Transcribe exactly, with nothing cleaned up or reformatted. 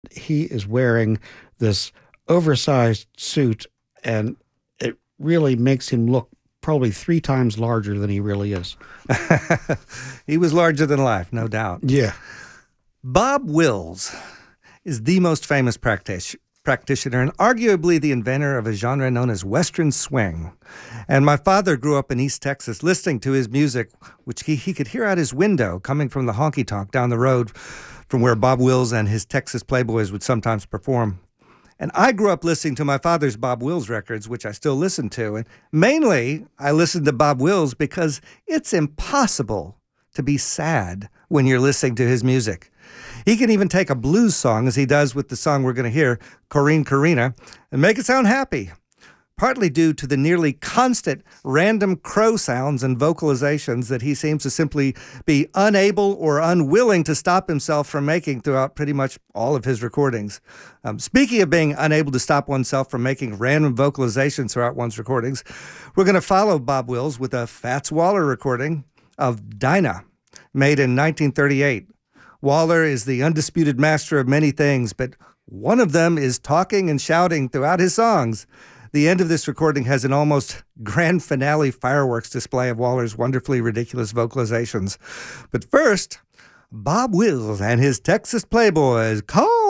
He is wearing this oversized suit, and it really makes him look probably three times larger than he really is. He was larger than life, no doubt. Yeah. Bob Wills is the most famous practic- practitioner and arguably the inventor of a genre known as Western swing. And my father grew up in East Texas listening to his music, which he, he could hear out his window coming from the honky tonk down the road from where Bob Wills and his Texas Playboys would sometimes perform. And I grew up listening to my father's Bob Wills records, which I still listen to. And mainly, I listen to Bob Wills because it's impossible to be sad when you're listening to his music. He can even take a blues song, as he does with the song we're going to hear, Corrine Corina, and make it sound happy, partly due to the nearly constant random crow sounds and vocalizations that he seems to simply be unable or unwilling to stop himself from making throughout pretty much all of his recordings. Um, speaking of being unable to stop oneself from making random vocalizations throughout one's recordings, we're going to follow Bob Wills with a Fats Waller recording of Dinah, made in nineteen thirty-eight. Waller is the undisputed master of many things, but one of them is talking and shouting throughout his songs. The end of this recording has an almost grand finale fireworks display of Waller's wonderfully ridiculous vocalizations. But first, Bob Wills and his Texas Playboys, call